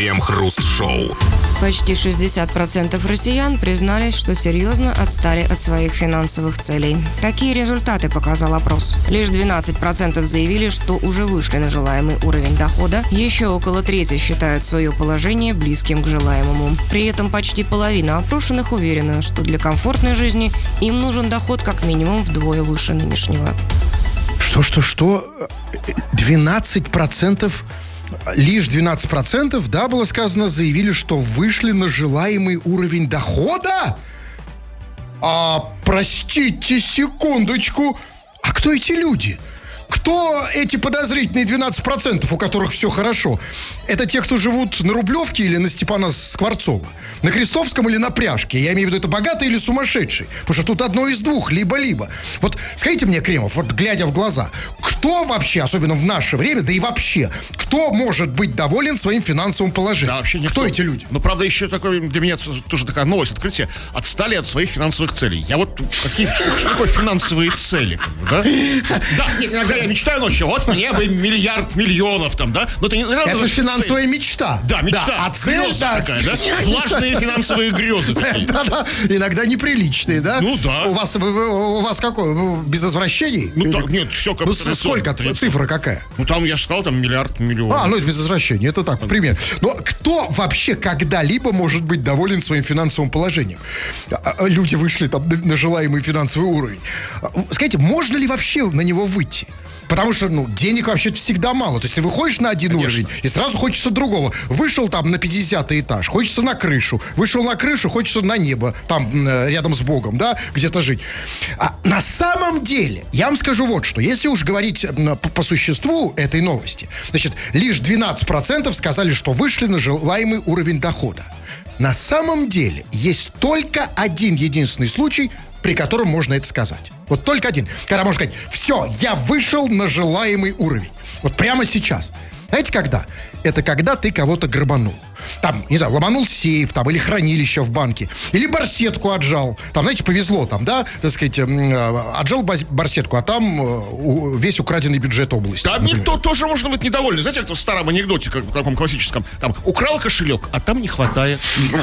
Крем-хруст-шоу. Почти 60% россиян признались, что серьезно отстали от своих финансовых целей. Такие результаты показал опрос. Лишь 12% заявили, что уже вышли на желаемый уровень дохода. Еще около трети считают свое положение близким к желаемому. При этом почти половина опрошенных уверена, что для комфортной жизни им нужен доход как минимум вдвое выше нынешнего. Что? 12%? Лишь 12%, да, было сказано, заявили, что вышли на желаемый уровень дохода? Простите секундочку, а кто эти люди? Кто эти подозрительные 12%, у которых все хорошо? Это те, кто живут на Рублевке или на Степана Скворцова? На Крестовском или на Пряжке? Я имею в виду, это богатые или сумасшедшие? Потому что тут одно из двух, либо-либо. Вот скажите мне, Кремов, вот глядя в глаза, кто вообще, особенно в наше время, да и вообще, кто может быть доволен своим финансовым положением? Да, вообще никто. Кто эти люди? Ну, правда, еще такое, для меня тоже такая новость, открытие. Отстали от своих финансовых целей. Я вот, что такое финансовые цели, как бы, да? Да, нет, иногда я мечтаю ночью, вот мне бы миллиард миллионов там, да? Но это финансовая мечта. Да, мечта. Да, греза такая, да? Влажные финансовые грезы такие. Да. Иногда неприличные, да? Ну, да. У вас какое? Без извращений? Ну, так, нет, все как-то. Ну, сколько? Цифра какая? Ну, там, я же сказал, там миллиард миллионов. Ну, это без извращений, это так, пример. Но кто вообще когда-либо может быть доволен своим финансовым положением? Люди вышли там на желаемый финансовый уровень. Скажите, можно ли вообще на него выйти? Потому что, денег вообще всегда мало. То есть ты выходишь на один уровень, и сразу хочется другого. Вышел там на 50-й этаж, хочется на крышу. Вышел на крышу, хочется на небо, там, рядом с Богом, да, где-то жить. А на самом деле, я вам скажу вот что. Если уж говорить по существу этой новости, значит, лишь 12% сказали, что вышли на желаемый уровень дохода. На самом деле, есть только один единственный случай, при котором можно это сказать. Вот только один. Когда можно сказать, все, я вышел на желаемый уровень. Вот прямо сейчас. Знаете, когда? Это когда ты кого-то грабанул. Там, не знаю, ломанул сейф, там, или хранилище в банке. Или барсетку отжал. Там, знаете, повезло, там, да, так сказать, отжал барсетку, а там весь украденный бюджет области. Там никто тоже можно быть недовольным. Знаете, как в старом анекдоте, как в таком классическом, там, украл кошелек, а там не хватает.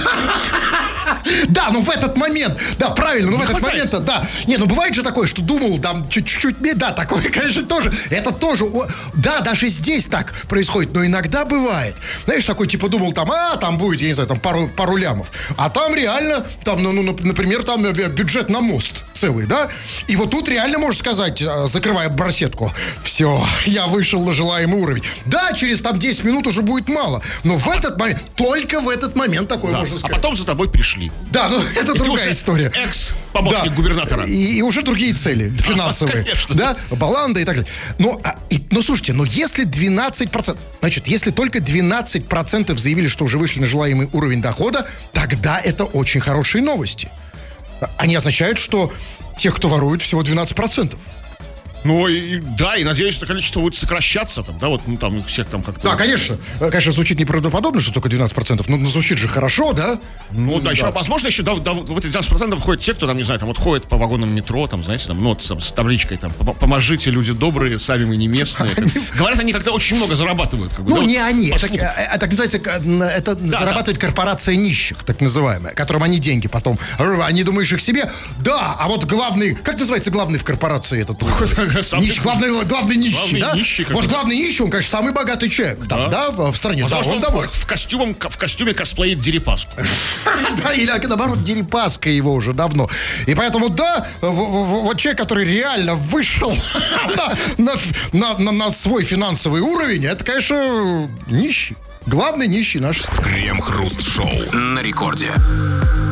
Да, в этот момент, да, правильно, в этот момент, да. Не, бывает же такое, что думал, там, чуть-чуть, да, такое, конечно, тоже, это тоже, да, даже здесь так происходит, но иногда бывает. Знаешь, такой, типа, думал, там будет, я не знаю, там, пару лямов, а там реально, там, например, там бюджет на мост целый, да, и вот тут реально можешь сказать, закрывая барсетку, все, я вышел на желаемый уровень. Да, через, там, 10 минут уже будет мало, но в этот момент, только в этот момент такое можно сказать. А потом за тобой пришли. Да, это другая история. Экс-помощник губернатора. И уже другие цели финансовые. Конечно. Да, баланда и так далее. Но слушайте, если 12%, значит, если только 12% заявили, что уже вышли на желаемый уровень дохода, тогда это очень хорошие новости. Они означают, что тех, кто ворует, всего 12%. И надеюсь, что количество будет сокращаться, там, да, там всех там как-то... Да, конечно. Конечно, звучит неправдоподобно, что только 12%, но звучит же хорошо, да? Еще, возможно, еще в эти 12% входят те, кто, там, не знаю, там, вот ходит по вагонам метро, там, знаете, там, с табличкой, там, поможите, люди добрые, сами мы не местные. Говорят, они как-то очень много зарабатывают. Не они, это называется, это зарабатывает корпорация нищих, так называемая, которым они деньги потом, они думаешь их себе, да, а вот главный, как называется главный в корпорации этот? Главный нищий, да? Вот главный нищий, он, конечно, самый богатый человек да, в стране. Да, он в костюме косплеит Дерипаску. Да, или наоборот, Дерипаска его уже давно. И поэтому, да, вот человек, который реально вышел на свой финансовый уровень, это, конечно, нищий. Главный нищий нашей страны. Крем-хруст-шоу на рекорде.